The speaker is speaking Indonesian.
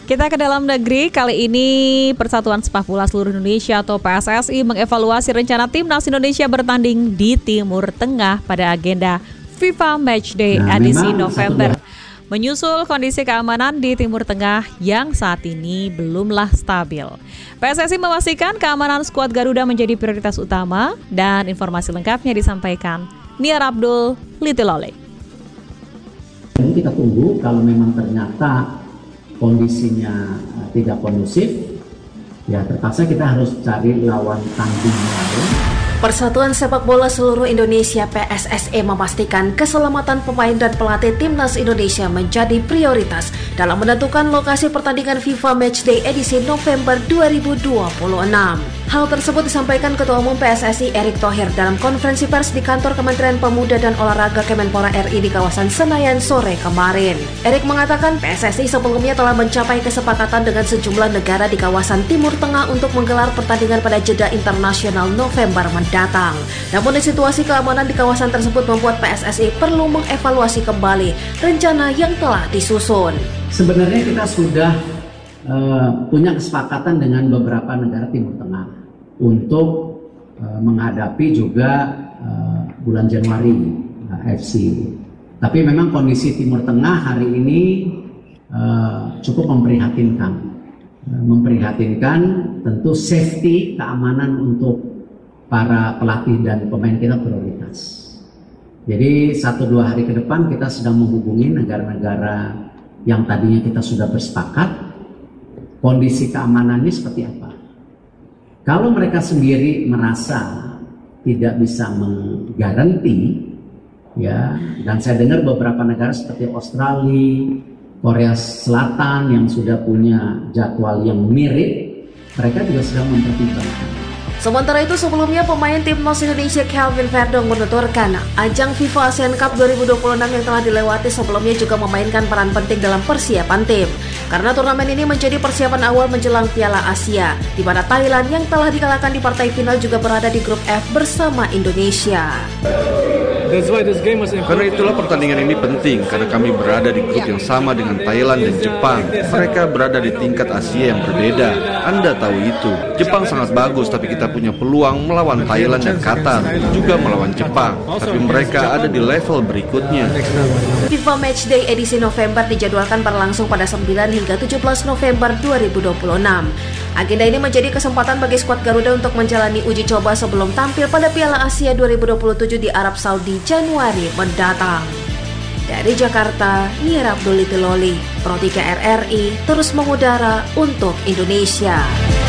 Kita ke dalam negeri, kali ini Persatuan Sepak Bola Seluruh Indonesia atau PSSI mengevaluasi rencana Timnas Indonesia bertanding di Timur Tengah pada agenda FIFA Matchday edisi November. Menyusul kondisi keamanan di Timur Tengah yang saat ini belumlah stabil. PSSI memastikan keamanan skuad Garuda menjadi prioritas utama dan informasi lengkapnya disampaikan Niar Abdul Litilole. Ini kita tunggu kalau memang ternyata kondisinya tidak kondusif, ya terpaksa kita harus cari lawan tanding lain. Persatuan Sepak Bola Seluruh Indonesia PSSI memastikan keselamatan pemain dan pelatih Timnas Indonesia menjadi prioritas dalam menentukan lokasi pertandingan FIFA Matchday edisi November 2026. Hal tersebut disampaikan Ketua Umum PSSI Erick Thohir dalam konferensi pers di kantor Kementerian Pemuda dan Olahraga Kemenpora RI di kawasan Senayan sore kemarin. Erick mengatakan PSSI sebelumnya telah mencapai kesepakatan dengan sejumlah negara di kawasan Timur Tengah untuk menggelar pertandingan pada jeda internasional November mendatang. Namun situasi keamanan di kawasan tersebut membuat PSSI perlu mengevaluasi kembali rencana yang telah disusun. Sebenarnya kita sudah punya kesepakatan dengan beberapa negara Timur Tengah untuk menghadapi juga bulan Januari AFC. Tapi memang kondisi Timur Tengah hari ini cukup memprihatinkan. Memprihatinkan, tentu safety, keamanan untuk para pelatih dan pemain kita prioritas. Jadi 1-2 hari ke depan kita sedang menghubungi negara-negara yang tadinya kita sudah bersepakat kondisi keamanannya seperti apa. Kalau mereka sendiri merasa tidak bisa menggaranti, ya, dan saya dengar beberapa negara seperti Australia, Korea Selatan yang sudah punya jadwal yang mirip, mereka juga sedang mempertimbangkan. Sementara itu sebelumnya pemain Timnas Indonesia Kelvin Verdong menuturkan ajang FIFA Asian Cup 2026 yang telah dilewati sebelumnya juga memainkan peran penting dalam persiapan tim. Karena turnamen ini menjadi persiapan awal menjelang Piala Asia, di mana Thailand yang telah dikalahkan di partai final juga berada di grup F bersama Indonesia. Karena itulah pertandingan ini penting, karena kami berada di grup yang sama dengan Thailand dan Jepang. Mereka berada di tingkat Asia yang berbeda. Anda tahu itu. Jepang sangat bagus, tapi kita punya peluang melawan Thailand dan Qatar, juga melawan Jepang. Tapi mereka ada di level berikutnya. FIFA Matchday edisi November dijadwalkan berlangsung pada 9 hingga 17 November 2026. Agenda ini menjadi kesempatan bagi skuad Garuda untuk menjalani uji coba sebelum tampil pada Piala Asia 2027 di Arab Saudi Januari mendatang. Dari Jakarta, Niar Abdul Litiloli, Pro 3 RRI terus mengudara untuk Indonesia.